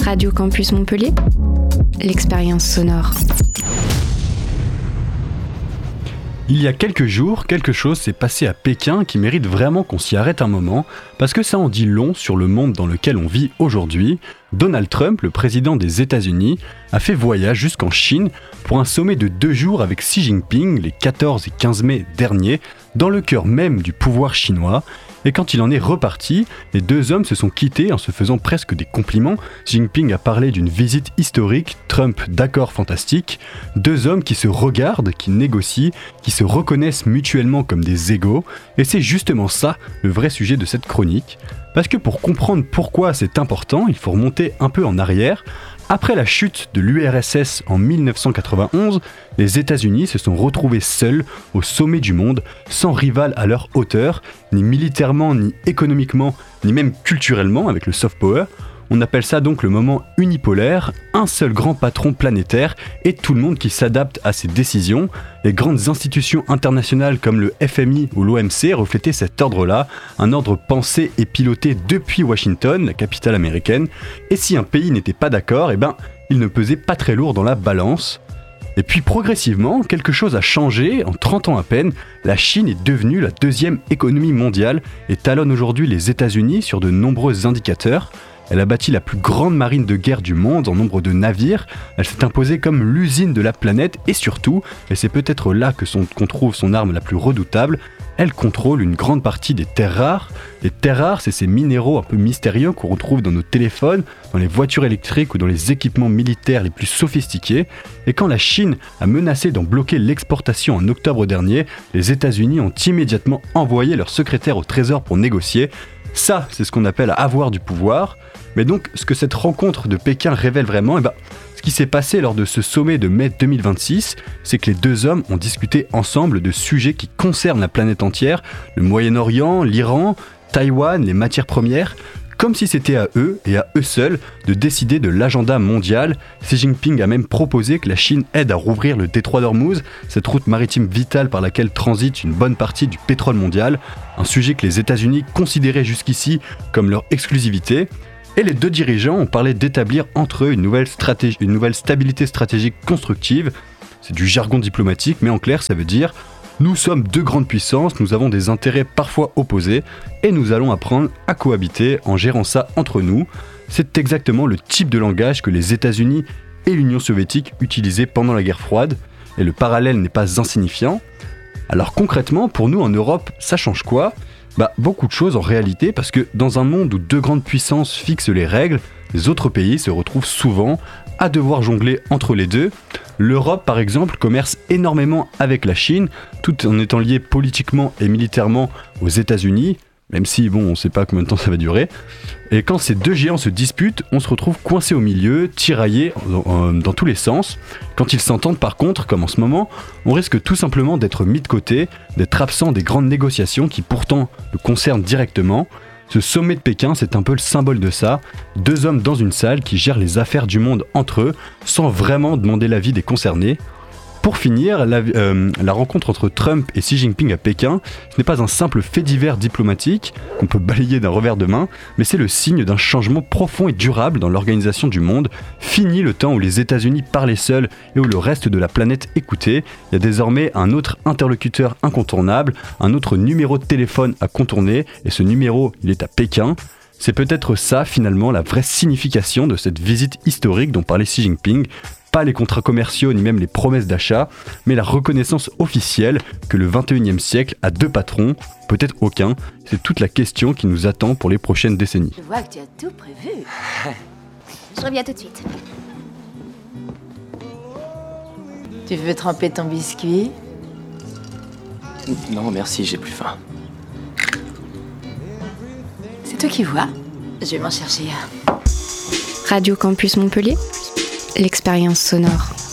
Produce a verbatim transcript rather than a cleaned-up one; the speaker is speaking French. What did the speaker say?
Radio Campus Montpellier, l'expérience sonore. Il y a quelques jours, quelque chose s'est passé à Pékin qui mérite vraiment qu'on s'y arrête un moment, parce que ça en dit long sur le monde dans lequel on vit aujourd'hui. Donald Trump, le président des États-Unis, a fait voyage jusqu'en Chine pour un sommet de deux jours avec Xi Jinping les quatorze et quinze mai dernier, dans le cœur même du pouvoir chinois. Et quand il en est reparti, les deux hommes se sont quittés en se faisant presque des compliments. Xi Jinping a parlé d'une visite historique, Trump d'accord fantastique. Deux hommes qui se regardent, qui négocient, qui se reconnaissent mutuellement comme des égaux. Et c'est justement ça le vrai sujet de cette chronique. Parce que pour comprendre pourquoi c'est important, il faut remonter un peu en arrière. Après la chute de l'U R S S en dix-neuf cent quatre-vingt-onze, les États-Unis se sont retrouvés seuls au sommet du monde, sans rival à leur hauteur, ni militairement, ni économiquement, ni même culturellement avec le soft power. On appelle ça donc le moment unipolaire, un seul grand patron planétaire et tout le monde qui s'adapte à ses décisions. Les grandes institutions internationales comme le F M I ou l'O M C reflétaient cet ordre-là, un ordre pensé et piloté depuis Washington, la capitale américaine. Et si un pays n'était pas d'accord, eh ben, il ne pesait pas très lourd dans la balance. Et puis progressivement, quelque chose a changé. En trente ans à peine, la Chine est devenue la deuxième économie mondiale et talonne aujourd'hui les États-Unis sur de nombreux indicateurs. Elle a bâti la plus grande marine de guerre du monde en nombre de navires, elle s'est imposée comme l'usine de la planète et surtout, et c'est peut-être là que son, qu'on trouve son arme la plus redoutable, elle contrôle une grande partie des terres rares. Les terres rares, c'est ces minéraux un peu mystérieux qu'on retrouve dans nos téléphones, dans les voitures électriques ou dans les équipements militaires les plus sophistiqués. Et quand la Chine a menacé d'en bloquer l'exportation en octobre dernier, les États-Unis ont immédiatement envoyé leur secrétaire au Trésor pour négocier. Ça, c'est ce qu'on appelle avoir du pouvoir. Mais donc, ce que cette rencontre de Pékin révèle vraiment, eh ben, ce qui s'est passé lors de ce sommet de mai deux mille vingt-six, c'est que les deux hommes ont discuté ensemble de sujets qui concernent la planète entière, le Moyen-Orient, l'Iran, Taïwan, les matières premières, comme si c'était à eux et à eux seuls de décider de l'agenda mondial. Xi Jinping a même proposé que la Chine aide à rouvrir le détroit d'Ormuz, cette route maritime vitale par laquelle transite une bonne partie du pétrole mondial, un sujet que les États-Unis considéraient jusqu'ici comme leur exclusivité. Et les deux dirigeants ont parlé d'établir entre eux une nouvelle, stratégie, une nouvelle stabilité stratégique constructive. C'est du jargon diplomatique, mais en clair, ça veut dire « Nous sommes deux grandes puissances, nous avons des intérêts parfois opposés, et nous allons apprendre à cohabiter en gérant ça entre nous. » C'est exactement le type de langage que les États-Unis et l'Union soviétique utilisaient pendant la guerre froide, et le parallèle n'est pas insignifiant. Alors concrètement, pour nous en Europe, ça change quoi ? Bah, beaucoup de choses en réalité, parce que dans un monde où deux grandes puissances fixent les règles, les autres pays se retrouvent souvent à devoir jongler entre les deux. L'Europe, par exemple, commerce énormément avec la Chine, tout en étant lié politiquement et militairement aux États-Unis, même si, bon, on ne sait pas combien de temps ça va durer. Et quand ces deux géants se disputent, on se retrouve coincé au milieu, tiraillé dans, dans tous les sens. Quand ils s'entendent par contre, comme en ce moment, on risque tout simplement d'être mis de côté, d'être absent des grandes négociations qui pourtant le concernent directement. Ce sommet de Pékin, c'est un peu le symbole de ça. Deux hommes dans une salle qui gèrent les affaires du monde entre eux, sans vraiment demander l'avis des concernés. Pour finir, la, euh, la rencontre entre Trump et Xi Jinping à Pékin, ce n'est pas un simple fait divers diplomatique qu'on peut balayer d'un revers de main, mais c'est le signe d'un changement profond et durable dans l'organisation du monde. Fini le temps où les États-Unis parlaient seuls et où le reste de la planète écoutait. Il y a désormais un autre interlocuteur incontournable, un autre numéro de téléphone à contourner, et ce numéro, il est à Pékin. C'est peut-être ça, finalement, la vraie signification de cette visite historique dont parlait Xi Jinping. Pas les contrats commerciaux ni même les promesses d'achat, mais la reconnaissance officielle que le vingt et unième siècle a deux patrons, peut-être aucun. C'est toute la question qui nous attend pour les prochaines décennies. Je vois que tu as tout prévu. Je reviens tout de suite. Tu veux tremper ton biscuit ? Non, merci, j'ai plus faim. C'est toi qui vois. Je vais m'en chercher un. Radio Campus Montpellier, l'expérience sonore.